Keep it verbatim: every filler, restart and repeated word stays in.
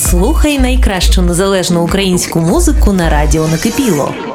Слухай найкращу незалежну українську музику на радіо Накипіло.